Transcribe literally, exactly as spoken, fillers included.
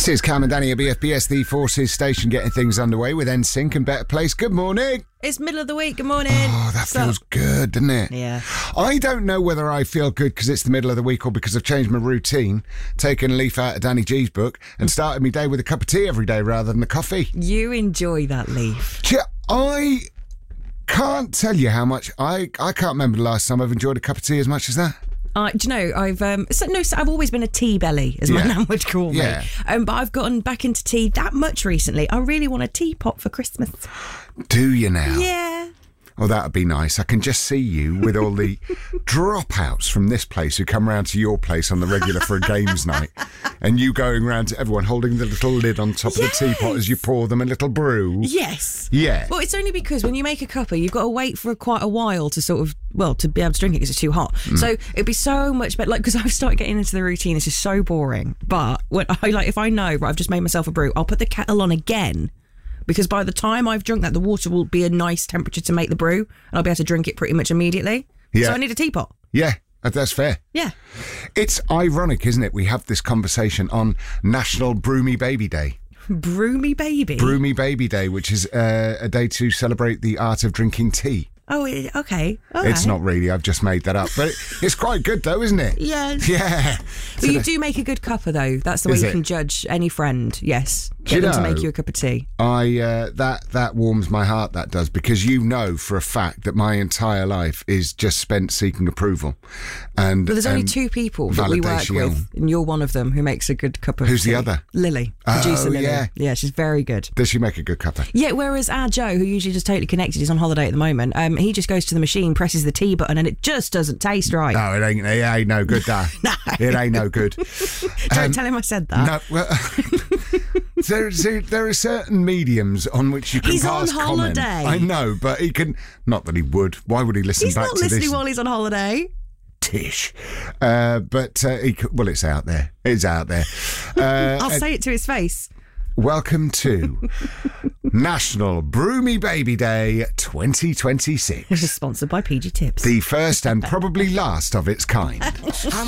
This is Cam and Danny at B F B S, the Forces station, getting things underway with N Sync and Better Place. Good morning. It's middle of the week. Good morning. Oh, that so, feels good, doesn't it? Yeah. I don't know whether I feel good because it's the middle of the week or because I've changed my routine, taken a leaf out of Danny G's book and started my day with a cup of tea every day rather than a coffee. You enjoy that leaf. Yeah, I can't tell you how much. I, I can't remember the last time I've enjoyed a cup of tea as much as that. Uh, do you know, I've um, so, no, so I've always been a tea belly, as Yeah. my nan would call me. Yeah. Um, but I've gotten back into tea that much recently. I really want a teapot for Christmas. Do you now? Yeah. Oh, that'd be nice. I can just see you with all the dropouts from this place who come round to your place on the regular for a games night, and you going round to everyone holding the little lid on top Yes. of the teapot as you pour them a little brew. Yes. Yeah. Well, it's only because when you make a cuppa, you've got to wait for quite a while to sort of, well, to be able to drink it because it's too hot. Mm. So it'd be so much better, like, because I've started getting into the routine. This is so boring. But when I like, if I know, right, I've just made myself a brew, I'll put the kettle on again. Because by the time I've drunk that, the water will be a nice temperature to make the brew, and I'll be able to drink it pretty much immediately. Yeah. So I need a teapot. Yeah, that's fair. Yeah. It's ironic, isn't it? We have this conversation on National Broomy Baby Day. Broomy baby. Broomy Baby Day, which is uh, a day to celebrate the art of drinking tea. Oh, it- okay. All It's right. not really, I've just made that up. But it, it's quite good though, isn't it? Yes. Yeah. But you do make a good cuppa, though. That's the way Is you it? can judge any friend. Yes. Do you Get them to know- make you a cup of tea. I uh, that that warms my heart. That does, because you know for a fact that my entire life is just spent seeking approval. And But there's only and two people that we work validation. with, and you're one of them who makes a good cup of Who's tea. the other? Lily. Oh, Producer Lily. yeah. Yeah, she's very good. Does she make a good cuppa? Yeah, whereas our Joe, who usually just totally connected, is on holiday at the moment. Um, he just goes to the machine, presses the tea button, and it just doesn't taste right. No, it ain't. It ain't no good. That No. it ain't no good. Don't Um, tell him I said that. No, well, there, there, there are certain mediums on which you can He's on pass comment. holiday. I know, but he can. Not that he would. Why would he listen He's back not to listening this? while he's on holiday. Tish. Uh, but uh, he, could- well, it's out there. It's out there. Uh, I'll say it to his face. Welcome to National Broomy Baby Day twenty twenty-six. This is sponsored by P G Tips. The first and probably last of its kind.